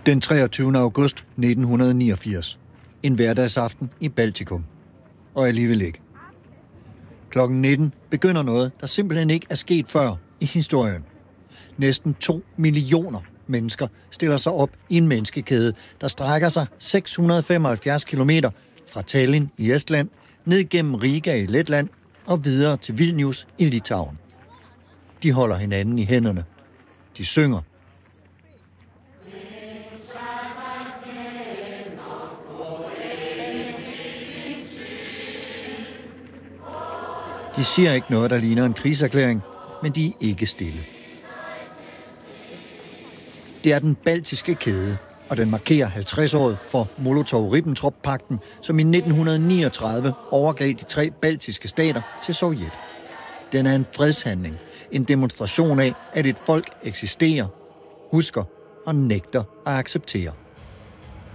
Den 23. august 1989. En hverdagsaften i Baltikum. Og alligevel ikke. Klokken 19 begynder noget, der simpelthen ikke er sket før i historien. Næsten 2 millioner mennesker stiller sig op i en menneskekæde, der strækker sig 675 kilometer fra Tallinn i Estland, ned gennem Riga i Letland og videre til Vilnius i Litauen. De holder hinanden i hænderne. De synger. De siger ikke noget, der ligner en krigserklæring, men de er ikke stille. Det er den baltiske kæde, og den markerer 50-året for Molotov-Ribbentrop-pagten, som i 1939 overgav de 3 baltiske stater til Sovjet. Den er en fredshandling, en demonstration af, at et folk eksisterer, husker og nægter at acceptere.